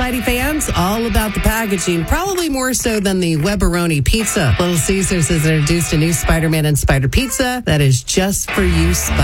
Spidey fans, all about the packaging, probably more so than the Webberoni pizza. Little Caesars has introduced a new Spider-Man and Spider Pizza that is just for you, Spidey.